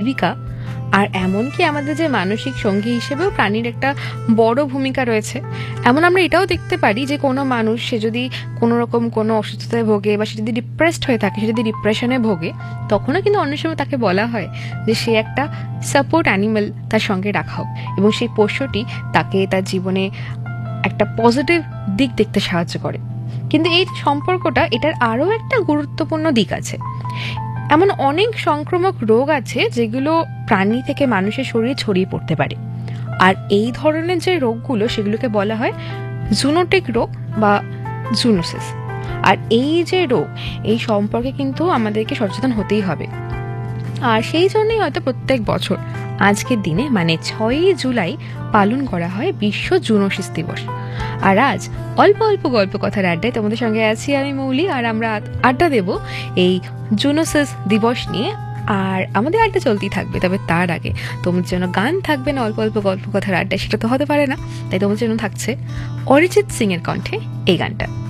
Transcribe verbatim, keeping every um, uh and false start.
জীবিকা, আর এমনকি আমাদের যে মানসিক সঙ্গী হিসেবেও প্রাণীর একটা বড় ভূমিকা রয়েছে। এমন আমরা এটাও দেখতে পারি যে কোনো মানুষ সে যদি কোনো রকম কোনো অসুস্থতায় ভোগে বা সে যদি ডিপ্রেসড হয়ে থাকে, সে যদি ডিপ্রেশনে ভোগে, তখনও কিন্তু অনেক সময় তাকে বলা হয় যে সে একটা সাপোর্ট অ্যানিমেল তার সঙ্গে রাখা হোক, এবং সেই পোষ্যটি তাকে তার জীবনে একটা পজিটিভ দিক দেখতে সাহায্য করে। কিন্তু এই সম্পর্কটা, এটার আরও একটা গুরুত্বপূর্ণ দিক আছে। এমন অনেক সংক্রামক রোগ আছে যেগুলো প্রাণী থেকে মানুষের শরীরে ছড়িয়ে পড়তে পারে, আর এই ধরনের যে রোগগুলো সেগুলোকে বলা হয় জুনোটিক রোগ বা জুনোসিস। আর এই যে রোগ, এই সম্পর্কে কিন্তু আমাদেরকে সচেতন হতেই হবে। আর সেই জন্যই হয়তো প্রত্যেক বছর আজকের দিনে মানে ছয়ই জুলাই পালন করা হয় বিশ্ব জুনোসিস দিবস। আর আজ অল্প অল্প গল্প কথার আড্ডায় তোমাদের সঙ্গে আছি আমি মৌলি, আর আমরা আড্ডা দেব এই জুনোসিস দিবস নিয়ে। আর আমাদের আড্ডা চলতেই থাকবে, তবে তার আগে তোমাদের জন্য গান থাকবে না অল্প অল্প গল্প কথার আড্ডায়, সেটা তো হতে পারে না। তাই তোমাদের জন্য থাকছে অরিজিৎ সিং এর কণ্ঠে এই গানটা।